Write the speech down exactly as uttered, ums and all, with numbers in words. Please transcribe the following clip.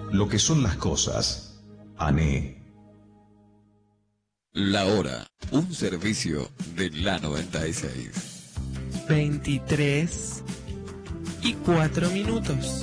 lo que son las cosas. Ané. La hora, un servicio de la noventa y seis. veintitrés y cuatro minutos.